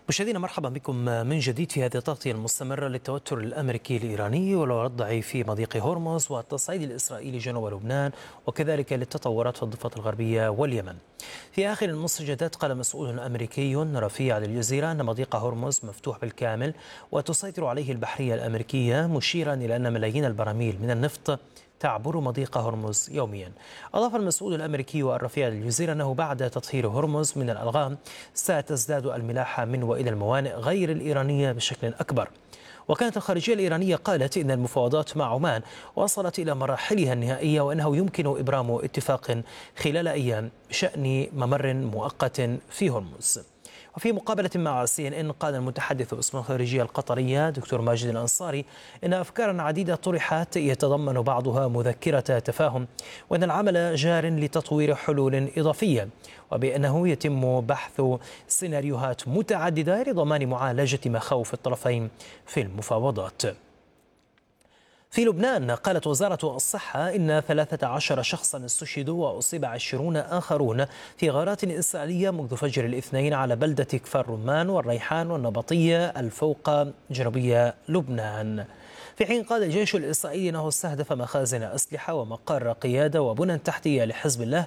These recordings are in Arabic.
مشاهدينا مرحبا بكم من جديد في هذه التغطية المستمرة للتوتر الأمريكي الإيراني والوضع في مضيق هرمز والتصعيد الإسرائيلي جنوب لبنان وكذلك للتطورات في الضفة الغربية واليمن. في آخر المستجدات قال مسؤول أمريكي رفيع للجزيرة أن مضيق هرمز مفتوح بالكامل وتسيطر عليه البحرية الأمريكية، مشيرا إلى أن ملايين البراميل من النفط تعبر مضيق هرمز يوميا. أضاف المسؤول الأمريكي الرفيع للجزيرة أنه بعد تطهير هرمز من الألغام ستزداد الملاحة من وإلى الموانئ غير الإيرانية بشكل أكبر. وكانت الخارجية الإيرانية قالت إن المفاوضات مع عمان وصلت إلى مراحلها النهائية وأنه يمكن إبرام اتفاق خلال أيام بشأن ممر مؤقت في هرمز. وفي مقابلة مع CNN قال المتحدث باسم الخارجية القطرية دكتور ماجد الأنصاري إن أفكارا عديدة طرحت يتضمن بعضها مذكرة تفاهم، وأن العمل جار لتطوير حلول إضافية، وبأنه يتم بحث سيناريوهات متعددة لضمان معالجة مخاوف الطرفين في المفاوضات. في لبنان قالت وزارة الصحة إن 13 شخصا استشهدوا وأصيب 20 آخرون في غارات إسرائيلية منذ فجر الاثنين على بلدة كفر رمان والريحان والنبطية الفوق جنوبية لبنان. في حين قال الجيش الإسرائيلي أنه استهدف مخازن أسلحة ومقر قيادة وبنى تحتية لحزب الله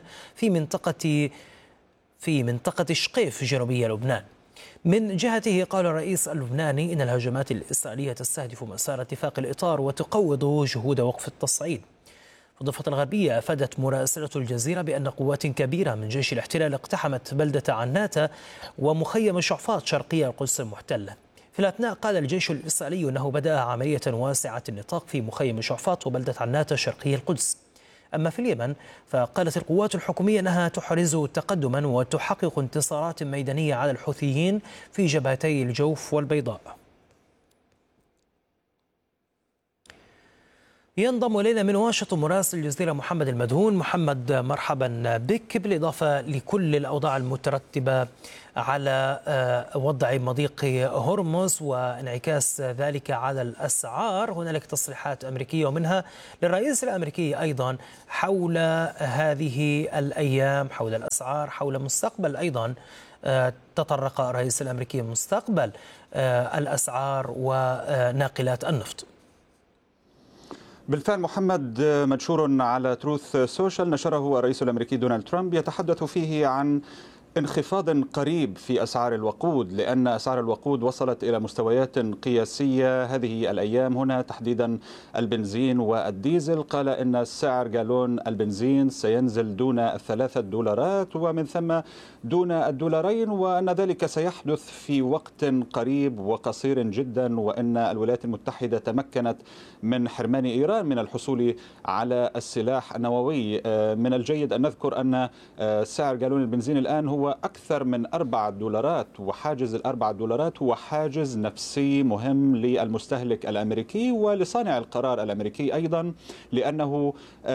في منطقة شقيف جنوبية لبنان. من جهته قال الرئيس اللبناني إن الهجمات الإسرائيلية تستهدف مسار اتفاق الإطار وتقوض جهود وقف التصعيد. في الضفة الغربية أفادت مراسلة الجزيرة بأن قوات كبيرة من جيش الاحتلال اقتحمت بلدة عناتة ومخيم شعفاط شرقية القدس المحتلة. في الأثناء قال الجيش الإسرائيلي أنه بدأ عملية واسعة النطاق في مخيم شعفاط وبلدة عناتة شرقية القدس. أما في اليمن فقالت القوات الحكومية أنها تحرز تقدما وتحقق انتصارات ميدانية على الحوثيين في جبهتي الجوف والبيضاء. ينضم إلينا من واشنطن مراسل الجزيرة محمد المدهون. محمد مرحبا بك، بالإضافة لكل الأوضاع المترتبة على وضع مضيق هرمز وانعكاس ذلك على الأسعار. هنالك تصريحات أمريكية ومنها للرئيس الأمريكي أيضا حول هذه الأيام، حول الأسعار، حول مستقبل أيضا. تطرق الرئيس الأمريكي مستقبل الأسعار وناقلات النفط. بالفعل محمد، منشور على تروث سوشيال نشره الرئيس الأمريكي دونالد ترامب يتحدث فيه عن انخفاض قريب في أسعار الوقود، لأن أسعار الوقود وصلت إلى مستويات قياسية هذه الأيام، هنا تحديدا البنزين والديزل. قال إن سعر جالون البنزين سينزل دون $3 ومن ثم دون $2، وأن ذلك سيحدث في وقت قريب وقصير جدا، وأن الولايات المتحدة تمكنت من حرمان إيران من الحصول على السلاح النووي. من الجيد أن نذكر أن سعر جالون البنزين الآن هو أكثر من $4، وحاجز $4 هو حاجز نفسي مهم للمستهلك الأمريكي ولصانع القرار الأمريكي أيضا، لأنه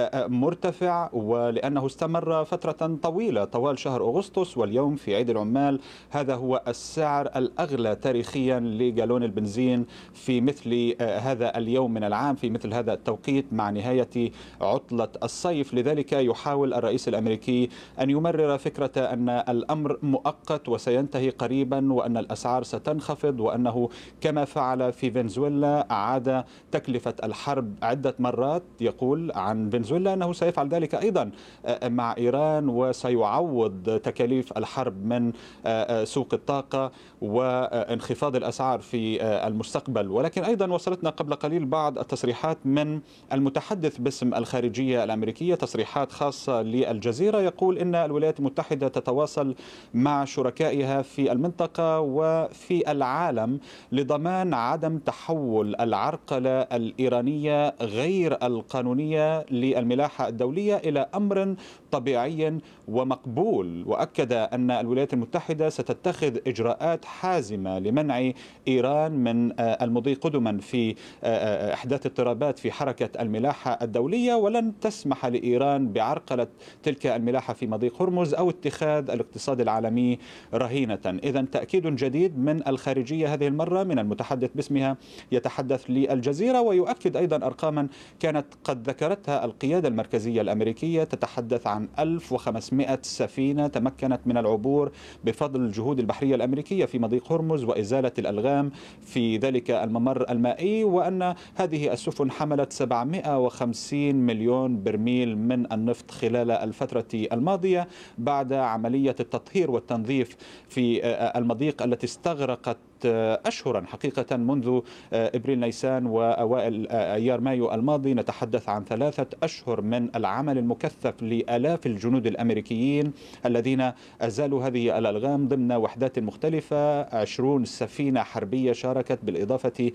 مرتفع ولأنه استمر فترة طويلة طوال شهر أغسطس، واليوم في عيد العمال هذا هو السعر الأغلى تاريخيا لجالون البنزين في مثل هذا اليوم من العام، في مثل هذا التوقيت مع نهاية عطلة الصيف. لذلك يحاول الرئيس الأمريكي أن يمرر فكرة أن الأمر مؤقت وسينتهي قريبا، وأن الأسعار ستنخفض، وأنه كما فعل في فنزويلا أعاد تكلفة الحرب عدة مرات. يقول عن فنزويلا أنه سيفعل ذلك أيضا مع إيران، وسيعوض تكاليف الحرب من سوق الطاقة وانخفاض الأسعار في المستقبل. ولكن أيضا وصلتنا قبل قليل بعض التصريحات من المتحدث باسم الخارجية الأمريكية، تصريحات خاصة للجزيرة، يقول إن الولايات المتحدة تتواصل مع شركائها في المنطقة وفي العالم لضمان عدم تحول العرقلة الإيرانية غير القانونية للملاحة الدولية إلى أمر طبيعي ومقبول. وأكد أن الولايات المتحدة ستتخذ إجراءات حازمة لمنع إيران من المضي قدما في إحداث اضطرابات في حركة الملاحة الدولية، ولن تسمح لإيران بعرقلة تلك الملاحة في مضيق هرمز أو اتخاذ الاقتصاد العالمي رهينة. إذن تأكيد جديد من الخارجية هذه المرة من المتحدث باسمها يتحدث للجزيرة، ويؤكد أيضا أرقاما كانت قد ذكرتها القيادة المركزية الأمريكية، تتحدث عن 1500 سفينة تمكنت من العبور بفضل الجهود البحرية الأمريكية في مضيق هرمز وإزالة الألغام في ذلك الممر المائي، وأن هذه السفن حملت 750 مليون برميل من النفط خلال الفترة الماضية بعد عملية التطهير والتنظيف في المضيق التي استغرقت أشهرا حقيقة منذ إبريل نيسان وأوائل أيار مايو الماضي. نتحدث عن 3 أشهر من العمل المكثف لآلاف الجنود الأمريكيين الذين أزالوا هذه الألغام ضمن وحدات مختلفة. 20 سفينة حربية شاركت، بالإضافة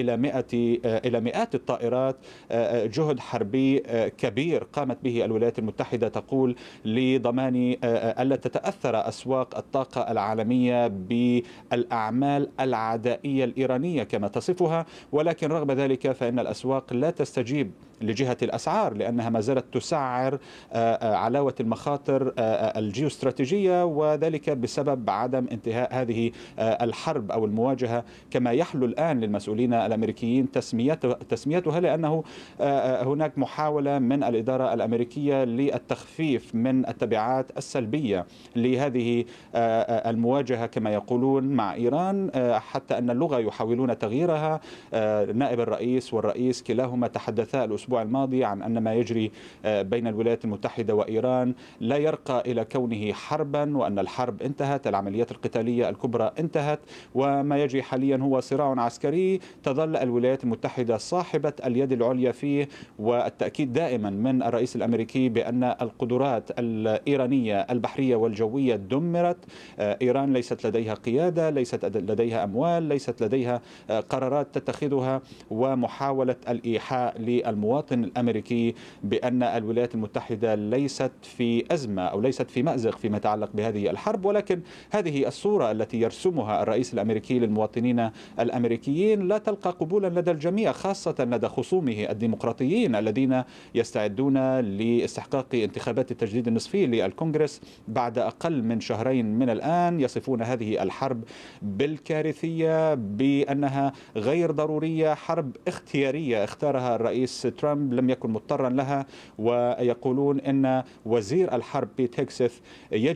إلى مئات الطائرات. جهد حربي كبير قامت به الولايات المتحدة تقول لضمان ألا تتأثر أسواق الطاقة العالمية بالأعمال العدائية الإيرانية كما تصفها، ولكن رغم ذلك فإن الأسواق لا تستجيب لجهة الأسعار لأنها ما زالت تسعر علاوة المخاطر الجيوستراتيجية، وذلك بسبب عدم انتهاء هذه الحرب أو المواجهة كما يحلو الآن للمسؤولين الأمريكيين تسميتها، لأنه هناك محاولة من الإدارة الأمريكية للتخفيف من التبعات السلبية لهذه المواجهة كما يقولون مع إيران، حتى أن اللغة يحاولون تغييرها. نائب الرئيس والرئيس كلاهما تحدثا الأسبوع الماضي عن أن ما يجري بين الولايات المتحدة وإيران لا يرقى إلى كونه حربا، وأن الحرب انتهت، العمليات القتالية الكبرى انتهت، وما يجري حاليا هو صراع عسكري تظل الولايات المتحدة صاحبة اليد العليا فيه. والتأكيد دائما من الرئيس الأمريكي بأن القدرات الإيرانية البحرية والجوية دمرت. إيران ليست لديها قيادة، ليست لديها أموال، ليست لديها قرارات تتخذها، ومحاولة الإيحاء للمواطن الأمريكي بأن الولايات المتحدة ليست في أزمة أو ليست في مأزق فيما يتعلق بهذه الحرب. ولكن هذه الصورة التي يرسمها الرئيس الأمريكي للمواطنين الأمريكيين لا تلقى قبولا لدى الجميع، خاصة لدى خصومه الديمقراطيين الذين يستعدون لاستحقاق انتخابات التجديد النصفي للكونغرس بعد أقل من شهرين من الآن. يصفون هذه الحرب بالكارثية، بأنها غير ضرورية، حرب اختيارية اختارها الرئيس ترامب لم يكن مضطرا لها. ويقولون أن وزير الحرب بيت هيكسث يجب